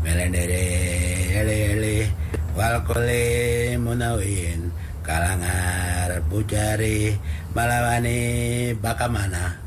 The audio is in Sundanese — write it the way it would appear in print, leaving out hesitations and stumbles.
melendere ele wal kole munawin kalangar pucari malawani bakamana